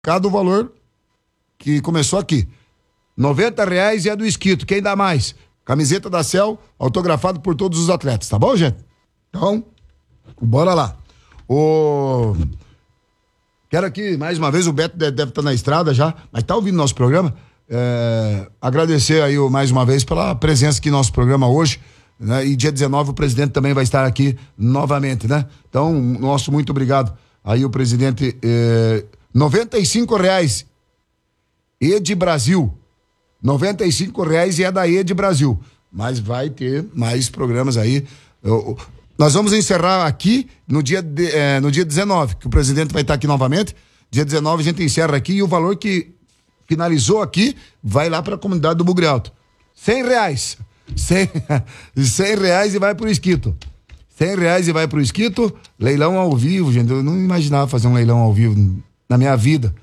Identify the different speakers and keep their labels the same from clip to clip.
Speaker 1: cada valor que começou aqui. R$90 e é do Esquito. Quem dá mais? Camiseta da Cel, autografado por todos os atletas, tá bom, gente? Então, bora lá. Quero aqui, mais uma vez, o Beto deve estar na estrada já, mas tá ouvindo nosso programa. Agradecer aí mais uma vez pela presença aqui no nosso programa hoje, né? E dia 19 o presidente também vai estar aqui novamente, né? Então, nosso muito obrigado. Aí o presidente, R$95, Ed Brasil, R$95 e é da Ed Brasil, mas vai ter mais programas aí. Nós vamos encerrar aqui no dia 19, que o presidente vai estar aqui novamente. Dia 19 a gente encerra aqui e o valor que finalizou aqui vai lá para a comunidade do Bugre Alto. R$100. R$100 e vai pro Esquito. R$100 e vai pro Esquito. Leilão ao vivo, gente. Eu não imaginava fazer um leilão ao vivo na minha vida.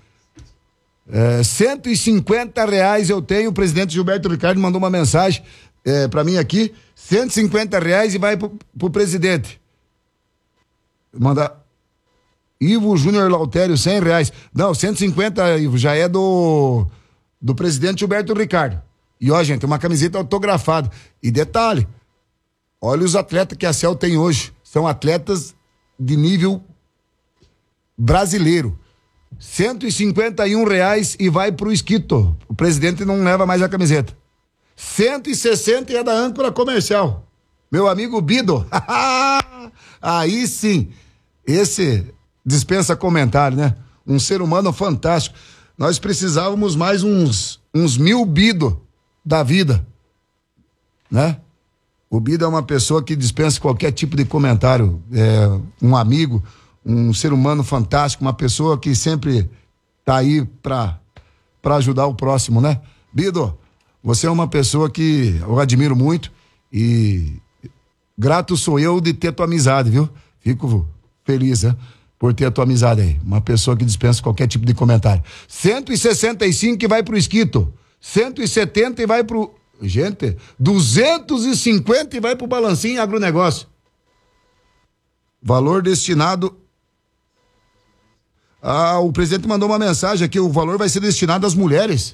Speaker 1: R$150 eu tenho. O presidente Gilberto Ricardo mandou uma mensagem pra mim aqui. R$150 e vai pro presidente. Manda Ivo Júnior Lautério, R$100. Não, 150, Ivo, já é do presidente Gilberto Ricardo. E ó, gente, uma camiseta autografada. E detalhe, olha os atletas que a Cel tem hoje. São atletas de nível brasileiro. R$151 e vai pro Esquito. O presidente não leva mais a camiseta. 160 é da âncora comercial. Meu amigo Bido. Aí sim. Esse dispensa comentário, né? Um ser humano fantástico. Nós precisávamos mais uns 1000 Bido da vida, né? O Bido é uma pessoa que dispensa qualquer tipo de comentário. Um amigo, um ser humano fantástico, uma pessoa que sempre tá aí pra ajudar o próximo, né? Bido, você é uma pessoa que eu admiro muito e grato sou eu de ter tua amizade, viu? Fico feliz, né? Por ter a tua amizade aí. Uma pessoa que dispensa qualquer tipo de comentário. 165 e vai pro Esquito. 170 e vai pro... Gente, 250 e vai pro Balancinho Agronegócio. Valor destinado... o presidente mandou uma mensagem aqui, o valor vai ser destinado às mulheres.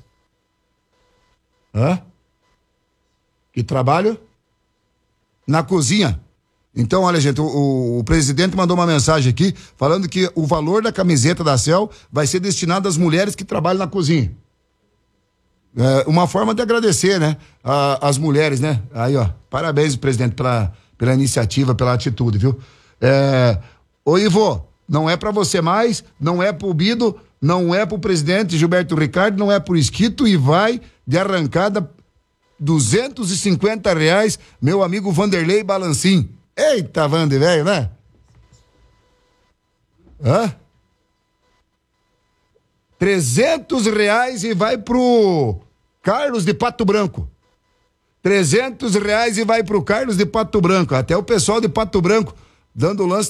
Speaker 1: Que trabalham na cozinha. Então, olha, gente, o presidente mandou uma mensagem aqui falando que o valor da camiseta da Cel vai ser destinado às mulheres que trabalham na cozinha. Uma forma de agradecer, né? As mulheres, né? Aí, ó, parabéns, presidente, pela iniciativa, pela atitude, viu? Ô, Ivo, não é pra você mais, não é pro Bido, não é pro presidente Gilberto Ricardo, não é pro Esquito e vai de arrancada R$250, meu amigo Vanderlei Balancim. Eita, Vander, velho, né? R$300 e vai pro Carlos de Pato Branco. R$300 e vai pro Carlos de Pato Branco. Até o pessoal de Pato Branco dando lance.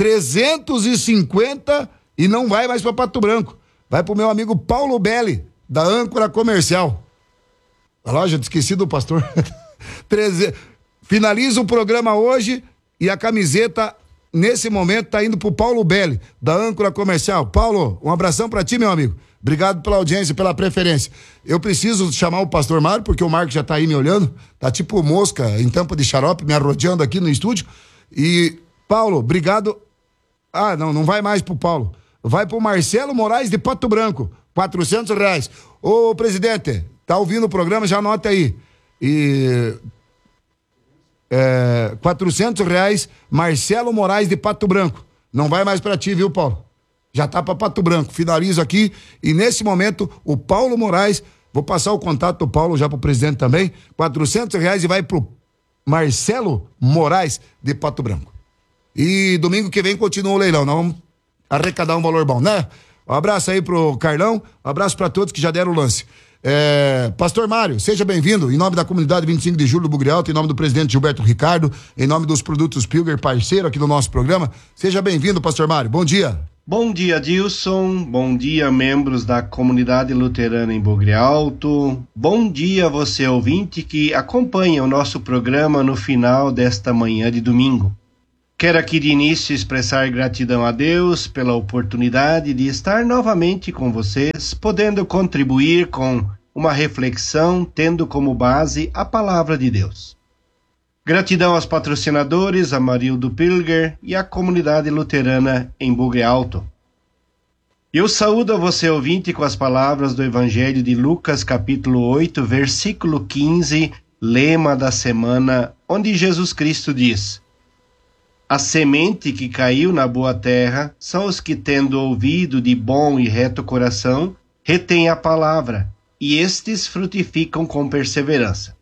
Speaker 1: 350 e não vai mais pra Pato Branco. Vai pro meu amigo Paulo Belli, da âncora comercial. Olha lá, já esqueci do pastor. Finaliza o programa hoje e a camiseta, nesse momento, tá indo pro Paulo Belli, da âncora comercial. Paulo, um abração pra ti, meu amigo. Obrigado pela audiência, pela preferência. Eu preciso chamar o pastor Mário, porque o Marco já tá aí me olhando. Tá tipo mosca em tampa de xarope, me arrodeando aqui no estúdio. E, Paulo, obrigado. Não vai mais pro Paulo. Vai pro Marcelo Moraes de Pato Branco. R$400. Ô, presidente, tá ouvindo o programa? Já anota aí. E... R$400, Marcelo Moraes de Pato Branco. Não vai mais pra ti, viu, Paulo? Já tá pra Pato Branco. Finalizo aqui e nesse momento o Paulo Moraes, vou passar o contato do Paulo já pro presidente também, R$400 e vai pro Marcelo Moraes de Pato Branco. E domingo que vem continua o leilão, nós vamos arrecadar um valor bom, né? Um abraço aí pro Carlão, um abraço pra todos que já deram o lance. Pastor Mário, seja bem-vindo, em nome da comunidade 25 de julho do Bugre Alto, em nome do presidente Gilberto Ricardo, em nome dos produtos Pilger, parceiro aqui do nosso programa. Seja bem-vindo, pastor Mário, bom dia.
Speaker 2: Bom dia, Dilson, bom dia, membros da comunidade luterana em Bugre Alto, bom dia você ouvinte que acompanha o nosso programa no final desta manhã de domingo. Quero aqui de início expressar gratidão a Deus pela oportunidade de estar novamente com vocês, podendo contribuir com uma reflexão, tendo como base a palavra de Deus. Gratidão aos patrocinadores, a Marildo Pilger e a comunidade luterana em Bugre Alto. Eu saúdo a você, ouvinte, com as palavras do Evangelho de Lucas, capítulo 8, versículo 15, lema da semana, onde Jesus Cristo diz: a semente que caiu na boa terra são os que, tendo ouvido de bom e reto coração, retêm a palavra, e estes frutificam com perseverança.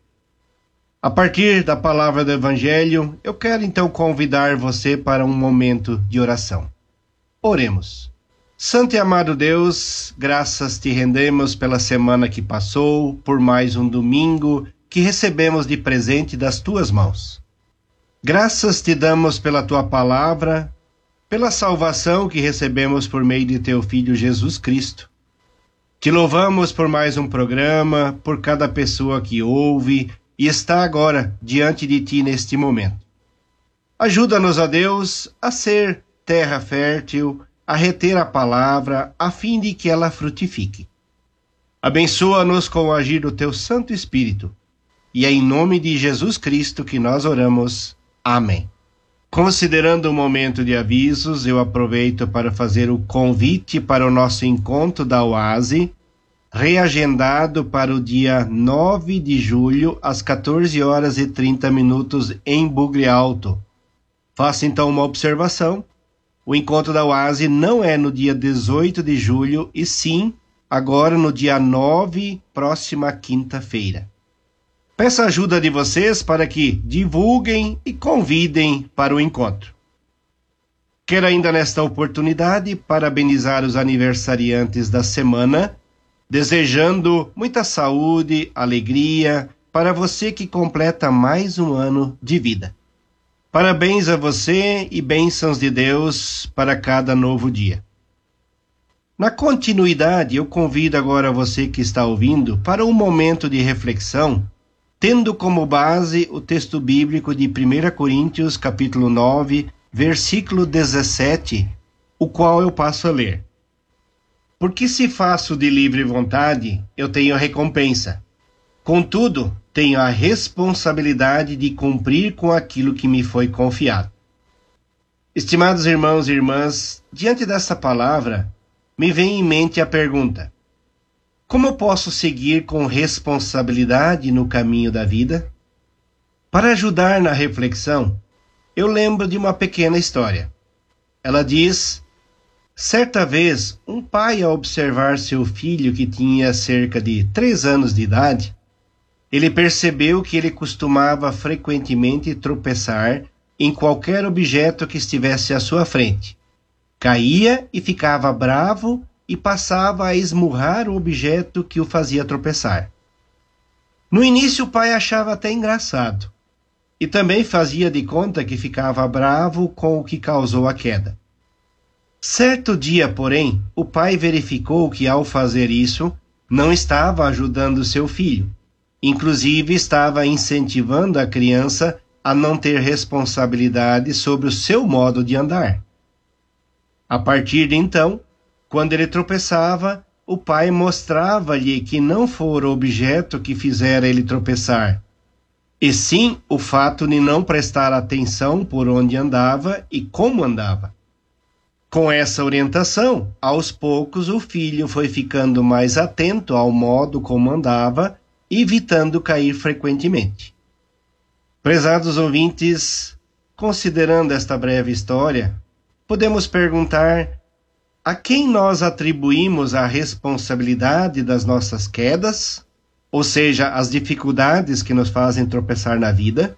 Speaker 2: A partir da palavra do Evangelho, eu quero então convidar você para um momento de oração. Oremos. Santo e amado Deus, graças te rendemos pela semana que passou, por mais um domingo que recebemos de presente das tuas mãos. Graças te damos pela tua palavra, pela salvação que recebemos por meio de teu Filho Jesus Cristo. Te louvamos por mais um programa, por cada pessoa que ouve e está agora diante de ti neste momento. Ajuda-nos, ó Deus, a ser terra fértil, a reter a palavra, a fim de que ela frutifique. Abençoa-nos com o agir do teu Santo Espírito. E é em nome de Jesus Cristo que nós oramos. Amém. Considerando o momento de avisos, eu aproveito para fazer o convite para o nosso encontro da OASE, reagendado para o dia 9 de julho, às 14 horas e 30 minutos, em Bugre Alto. Faça então uma observação. O encontro da OASE não é no dia 18 de julho, e sim agora no dia 9, próxima quinta-feira. Peço a ajuda de vocês para que divulguem e convidem para o encontro. Quero ainda nesta oportunidade parabenizar os aniversariantes da semana, desejando muita saúde, alegria para você que completa mais um ano de vida. Parabéns a você e bênçãos de Deus para cada novo dia. Na continuidade, eu convido agora você que está ouvindo para um momento de reflexão, tendo como base o texto bíblico de 1 Coríntios, capítulo 9, versículo 17, o qual eu passo a ler. Porque se faço de livre vontade, eu tenho recompensa. Contudo, tenho a responsabilidade de cumprir com aquilo que me foi confiado. Estimados irmãos e irmãs, diante dessa palavra, me vem em mente a pergunta: como eu posso seguir com responsabilidade no caminho da vida? Para ajudar na reflexão, eu lembro de uma pequena história. Ela diz: certa vez, um pai, ao observar seu filho que tinha cerca de 3 anos de idade, ele percebeu que ele costumava frequentemente tropeçar em qualquer objeto que estivesse à sua frente. Caía e ficava bravo e passava a esmurrar o objeto que o fazia tropeçar. No início o pai achava até engraçado, e também fazia de conta que ficava bravo com o que causou a queda. Certo dia, porém, o pai verificou que ao fazer isso, não estava ajudando seu filho, inclusive estava incentivando a criança a não ter responsabilidade sobre o seu modo de andar. A partir de então, quando ele tropeçava, o pai mostrava-lhe que não fora o objeto que fizera ele tropeçar, e sim o fato de não prestar atenção por onde andava e como andava. Com essa orientação, aos poucos o filho foi ficando mais atento ao modo como andava, evitando cair frequentemente. Prezados ouvintes, considerando esta breve história, podemos perguntar: a quem nós atribuímos a responsabilidade das nossas quedas, ou seja, as dificuldades que nos fazem tropeçar na vida?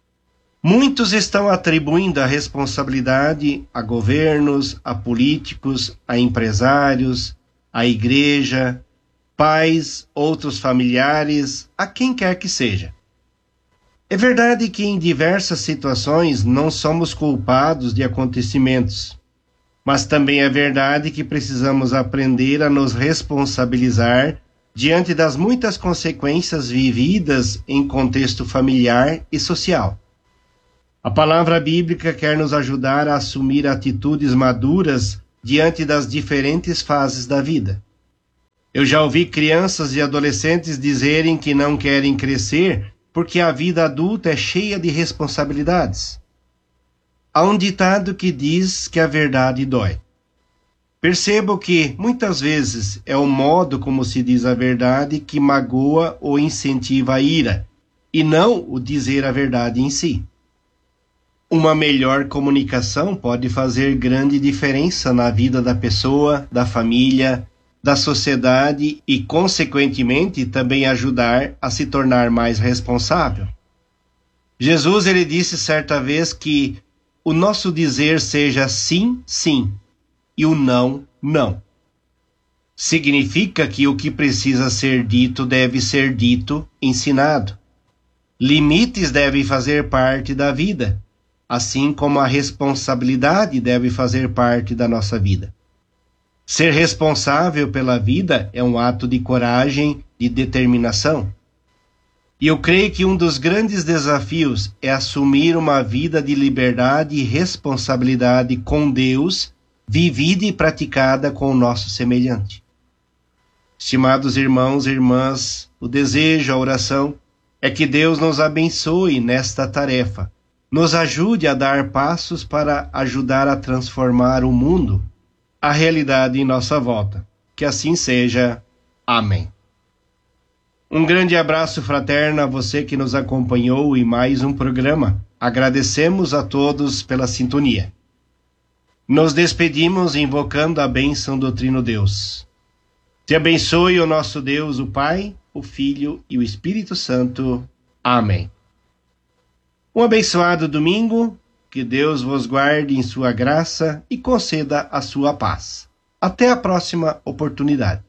Speaker 2: Muitos estão atribuindo a responsabilidade a governos, a políticos, a empresários, à igreja, pais, outros familiares, a quem quer que seja. É verdade que em diversas situações não somos culpados de acontecimentos, mas também é verdade que precisamos aprender a nos responsabilizar diante das muitas consequências vividas em contexto familiar e social. A palavra bíblica quer nos ajudar a assumir atitudes maduras diante das diferentes fases da vida. Eu já ouvi crianças e adolescentes dizerem que não querem crescer porque a vida adulta é cheia de responsabilidades. Há um ditado que diz que a verdade dói. Percebo que, muitas vezes, é o modo como se diz a verdade que magoa ou incentiva a ira, e não o dizer a verdade em si. Uma melhor comunicação pode fazer grande diferença na vida da pessoa, da família, da sociedade e, consequentemente, também ajudar a se tornar mais responsável. Jesus, ele disse certa vez que o nosso dizer seja sim, sim, e o não, não. Significa que o que precisa ser dito deve ser dito, ensinado. Limites devem fazer parte da vida, assim como a responsabilidade deve fazer parte da nossa vida. Ser responsável pela vida é um ato de coragem e determinação. E eu creio que um dos grandes desafios é assumir uma vida de liberdade e responsabilidade com Deus, vivida e praticada com o nosso semelhante. Estimados irmãos e irmãs, o desejo, a oração, é que Deus nos abençoe nesta tarefa, nos ajude a dar passos para ajudar a transformar o mundo, a realidade em nossa volta. Que assim seja. Amém. Um grande abraço fraterno a você que nos acompanhou em mais um programa. Agradecemos a todos pela sintonia. Nos despedimos invocando a bênção do Trino Deus. Te abençoe o nosso Deus, o Pai, o Filho e o Espírito Santo. Amém. Um abençoado domingo. Que Deus vos guarde em sua graça e conceda a sua paz. Até a próxima oportunidade.